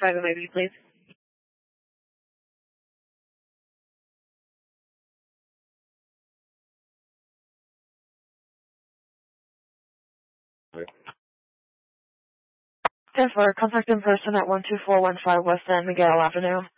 private maybe, please. And for contact in person at 12415 West San Miguel Avenue.